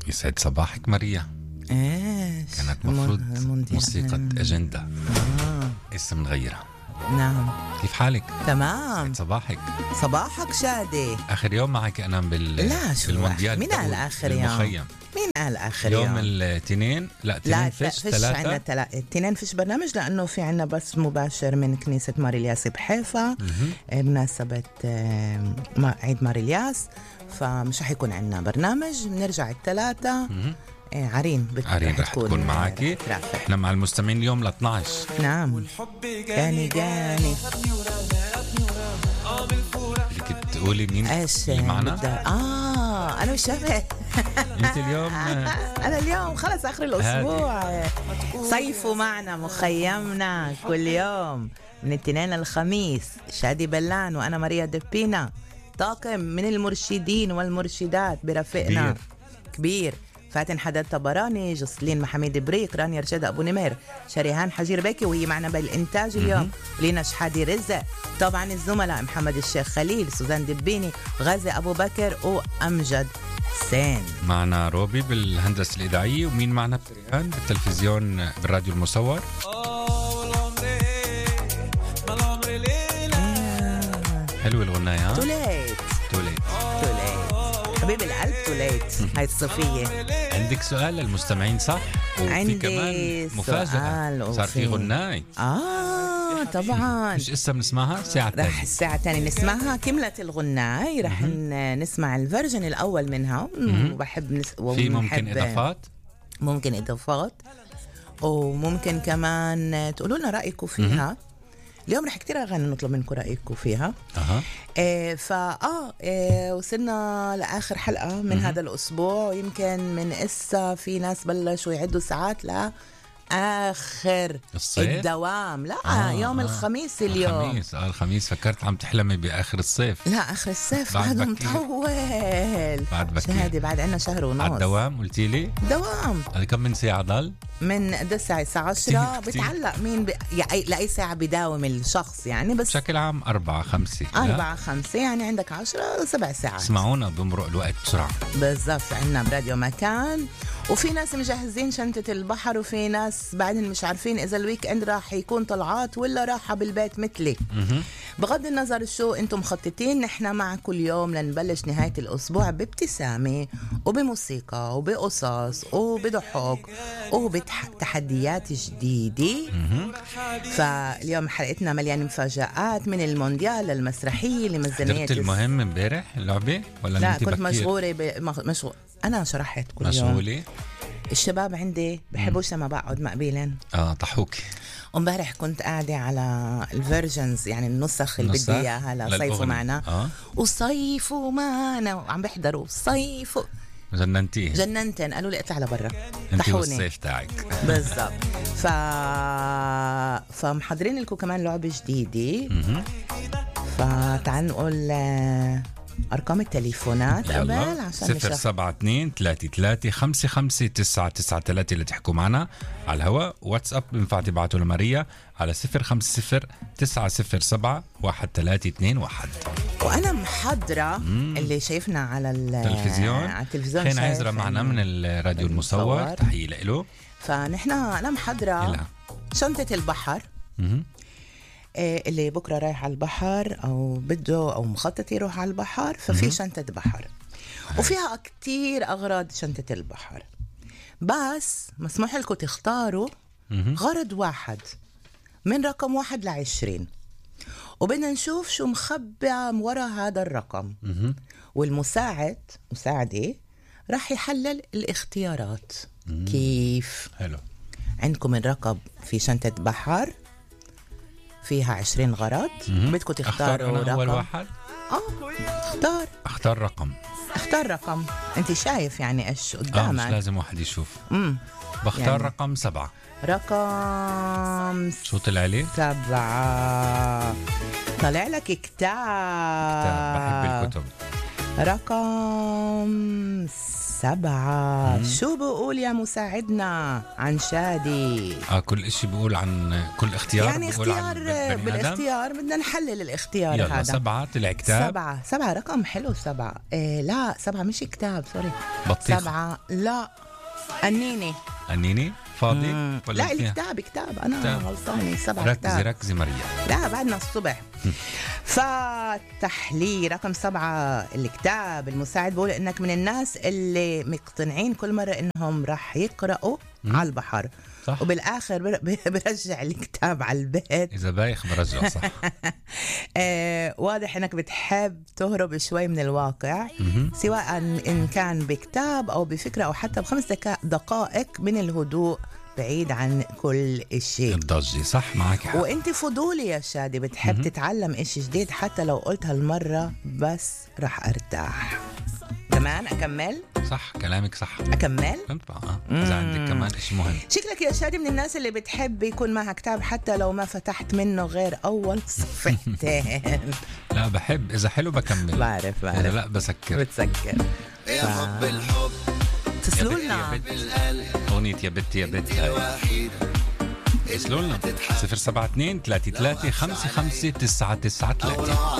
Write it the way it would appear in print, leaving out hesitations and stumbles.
يسعد صباحك ماريا. ايش كانت مفروض موسيقى أجندة اسم نغيرها. نعم. كيف حالك؟ تمام. صباحك. صباحك شادي. آخر يوم معك أنا لا شو بالمونديال. مين قال آخر يوم؟ المخيم. مين قال آخر يوم؟ يوم الاثنين. لا اثنين فيش ثلاثة. اثنين فيش برنامج لأنه في عنا بس مباشر من كنيسة ماري الياس بحيفا بمناسبة عيد ماري الياس، فمش رح يكون عنا برنامج. بنرجع الثلاثة. عرين رح تكون معاكي. احنا مع المستمعين اليوم ل 12. نعم. جاني بدك تقولي مين ايش اللي معنا؟ انا مش شايفه. انت اليوم انا اليوم خلص اخر الاسبوع. صيفوا معنا مخيمنا كل يوم من الاثنين الخميس. شادي بلان وانا ماريا دبينا، طاقم من المرشدين والمرشدات برفقنا كبير. فاتن حداد طبراني، جسلين محمد بريك، رانيا رشاد أبو نمير، شريهان حجير بيكي وهي معنا بالإنتاج اليوم، لينا شحادي رزق، طبعا الزملاء محمد الشيخ خليل، سوزان دبيني، غازي أبو بكر وأمجد حسين. معنا روبي بالهندسة الإذاعية. ومين معنا بتريان بالتلفزيون بالراديو المصور؟ حلوة الغناية. توليت حبيب القلب توليت. هاي الصفية. عندك سؤال للمستمعين صح؟ وفي كمان مفاجأة، صار في غناي. طبعا. مش قصة بنسمعها الساعة الثانية. رح الساعة الثانية نسمعها كملت الغناي. رح نسمع الفيرجن الأول منها. وبحب في ممكن إضافات. ممكن إضافات وممكن كمان تقولوا لنا رأيكم فيها. اليوم رح كتير أغاني نطلب منكم رأيكم فيها. وصلنا لآخر حلقة من هذا الأسبوع. يمكن من إسا في ناس بلشوا يعدوا ساعات لآخر الدوام. لا يوم الخميس اليوم. الخميس فكرت عم تحلمي بآخر الصيف. لا آخر الصيف بعد مطول. بعد بكير. هذه بعد عنا شهر ونص. على الدوام قلتي لي؟ دوام. هذا كم من ساعة ضل؟ من 9 الساعة 10. بتعلق مين لأي ساعة بداوم الشخص يعني. بس بشكل عام 4-5 يعني عندك 7 ساعات. اسمعونا بمرق الوقت بسرعة. بالضبط. عنا براديو مكان. وفي ناس مجهزين شنطة البحر، وفي ناس بعدين مش عارفين إذا الويك اند راح يكون طلعات ولا راحة بالبيت مثلي. بغض النظر شو انتم مخططين، نحن مع كل يوم لنبلش نهاية الأسبوع بابتسامة وبموسيقى وبقصص وبضحك وبتحديات جديدة. فاليوم حلقتنا مليانة مفاجآت من المونديال للمسرحية لميزانية. حضرت المهم امبارح اللعبة ولا لا كنت مشغولة أنا شرحت كل يوم. مشغولة. الشباب عندي بحبوش لما بقعد مقبلا. طحوكي. ومبارح كنت قاعدة على الفيرجنز يعني النسخ اللي بدي إياها لصيفوا معنا. وصيفوا معنا وعم بيحضروا صيفوا. جننتين قالوا لي اطلع لبرا. انت والصيف تاعك. بالضبط. فمحضرين لكم كمان لعبة جديدة. فتعال نقول أرقام التليفونات قبل عشان 072-33-55-993 اللي تحكوا معنا على الهواء. واتساب بنفع تبعتوا لماريا على 050-907-1321. وأنا محضرة اللي شايفنا على التلفزيون خين عايزرة معنا من الراديو المصور. تحية له. فنحن أنا محضرة شنطة البحر اللي بكرة رايح على البحر أو بده أو مخطط يروح على البحر. ففي شنطة بحر وفيها كتير أغراض شنطة البحر، بس مسموح لكم تختاروا غرض واحد من رقم 1 ل20، وبدنا نشوف شو مخبى ورا هذا الرقم. والمساعدة راح يحلل الاختيارات. كيف؟ حلو. عندكم الرقم في شنطة بحر فيها 20 غرض. بدكم تختاروا رقم. أول واحد. اختار رقم. انت شايف يعني ايش قدامك. مش لازم واحد يشوف. بختار يعني رقم 7. رقم شو طلع لي؟ 7. طلع لك كتاب. بحب الكتب. رقم 7. شو بقول يا مساعدنا عن شادي؟ كل إشي بقول عن كل اختيار، يعني بقول عن اختيار بني آدم. بالاختيار بدنا نحلل الاختيار يلا هذا. 7 طلع كتاب. 7 رقم حلو. 7 لا 7 مش كتاب، سوري. بطيخ. 7 لا أنيني فاضي ولا لا فيها؟ كتاب أنا كتاب. غلطانة. 7 كتاب. ركزي مريم. لا بعدنا الصبح. فتح لي رقم 7 الكتاب. المساعد بقول إنك من الناس اللي مقتنعين كل مرة إنهم رح يقرأوا على البحر، صح. وبالآخر برجع الكتاب على البيت. إذا بايخ برجع. صح. واضح إنك بتحب تهرب شوي من الواقع، سواء إن كان بكتاب أو بفكرة أو حتى ب5 دقائق من الهدوء بعيد عن كل شيء. الضجة. صح، معك حق. وانت فضولي يا شادي، بتحب تتعلم إشي جديد حتى لو قلت هالمرة بس رح أرتاح. كمان أكمل؟ صح، كلامك صح. أكمل؟ فهمت بقى. إذا عندك كمان إشي مهم. شكلك يا شادي من الناس اللي بتحب يكون معها كتاب حتى لو ما فتحت منه غير أول صفحتين. لا بحب، إذا حلو بكمل. بعرف إذا لا بسكر. بتسكر. يا حب الحب اتصلوا يا لنا. بت أغنية يا بت اتصلوا لنا 072 33 55 993.